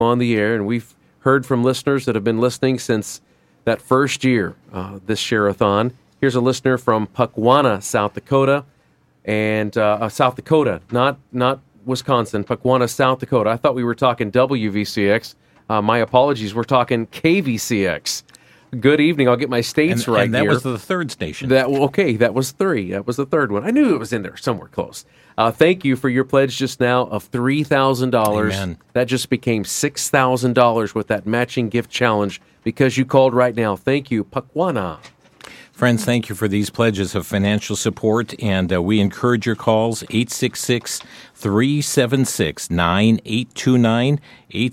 on the air, and we've heard from listeners that have been listening since that first year, this Share-a-thon. Here's a listener from Puckwana, South Dakota, and South Dakota, not Wisconsin, Puckwana, South Dakota. I thought we were talking WVCX. My apologies, we're talking KVCX. Good evening. I'll get my states right and that here. Was the third station. That was 3. That was the third one. I knew it was in there somewhere close. Thank you for your pledge just now of $3,000. Amen. That just became $6,000 with that matching gift challenge because you called right now. Thank you, Puckwana. Friends, thank you for these pledges of financial support, and we encourage your calls, 866-376-9829,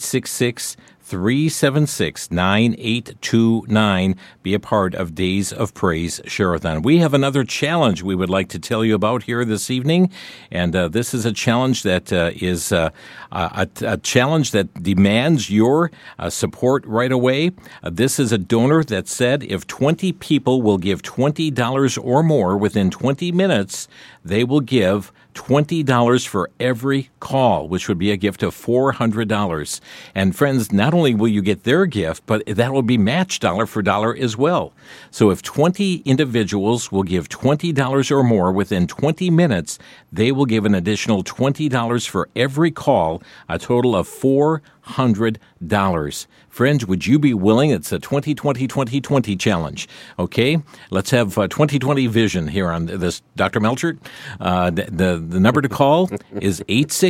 866-376-9829. Be a part of Days of Praise Share-a-thon. We have another challenge we would like to tell you about here this evening, and this is a challenge that is a challenge that demands your support right away. This is a donor that said if 20 people will give $20 or more within 20 minutes, they will give $20 for every call, which would be a gift of $400. And friends, not only will you get their gift, but that will be matched dollar for dollar as well. So if 20 individuals will give $20 or more within 20 minutes, they will give an additional $20 for every call, a total of $400. Friends, would you be willing? It's a 2020 challenge. Okay, let's have 2020 vision here on this. Dr. Melchert, the number to call is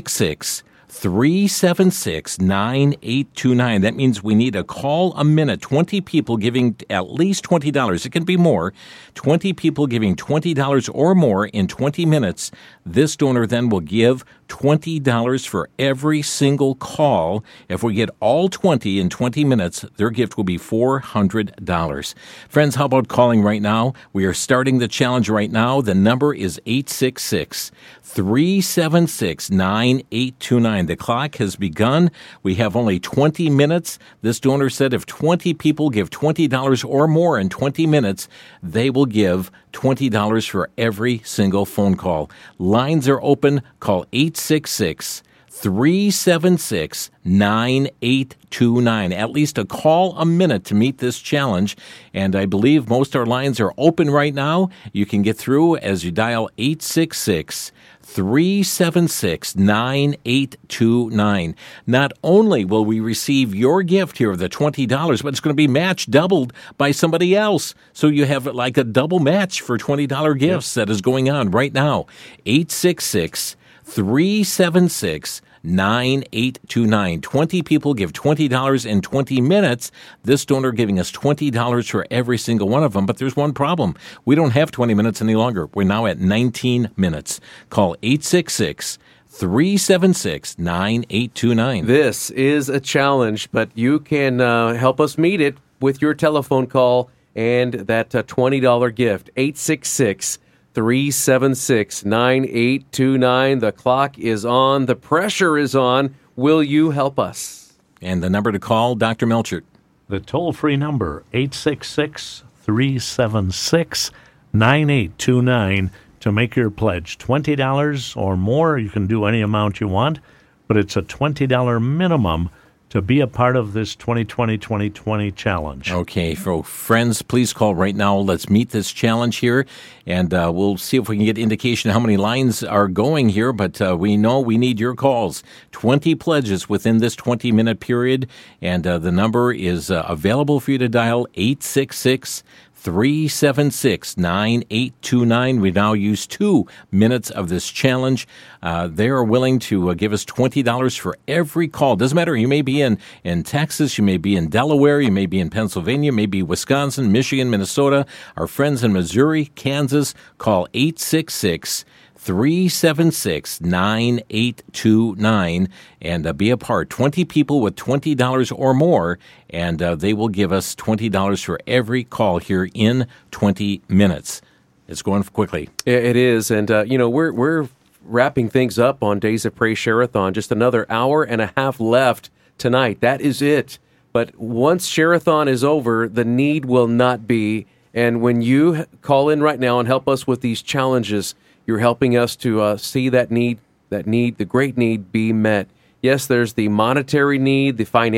866-376-9829. That means we need a call a minute. 20 people giving at least $20. It can be more. 20 people giving $20 or more in 20 minutes. This donor then will give $20 for every single call. If we get all 20 in 20 minutes, their gift will be $400. Friends, how about calling right now? We are starting the challenge right now. The number is 866-376-9829. The clock has begun. We have only 20 minutes. This donor said if 20 people give $20 or more in 20 minutes, they will give $20 for every single phone call. Lines are open. Call 866-376-9829. At least a call a minute to meet this challenge. And I believe most our lines are open right now. You can get through as you dial 866-376-9829. Not only will we receive your gift here of the $20, but it's going to be matched, doubled by somebody else. So you have like a double match for $20 gifts that is going on right now. 866-376-9829. 20 people give $20 in 20 minutes. This donor giving us $20 for every single one of them. But there's one problem. We don't have 20 minutes any longer. We're now at 19 minutes. Call 866-376-9829. This is a challenge, but you can help us meet it with your telephone call and that $20 gift. 866-376-9829. The clock is on. The pressure is on. Will you help us? And the number to call, Dr. Melchert. The toll-free number, 866-376-9829, to make your pledge. $20 or more. You can do any amount you want, but it's a $20 minimum to be a part of this 2020 challenge. Okay, so friends, please call right now. Let's meet this challenge here, and we'll see if we can get indication how many lines are going here, but we know we need your calls. 20 pledges within this 20-minute period, and the number is available for you to dial, 866-376-9829. We now use 2 minutes of this challenge. They are willing to give us $20 for every call. Doesn't matter. You may be in Texas. You may be in Delaware. You may be in Pennsylvania. Maybe Wisconsin, Michigan, Minnesota. Our friends in Missouri, Kansas. Call 866-376-9829 and be a part. 20 people with $20 or more, and they will give us $20 for every call here in 20 minutes. It's going quickly. It is, and we're wrapping things up on Days of Praise Share-a-thon. Just another hour and a half left tonight. That is it. But once Share-a-thon is over, the need will not be. And when you call in right now and help us with these challenges, you're helping us to see that need, the great need, be met. Yes, there's the monetary need, the financial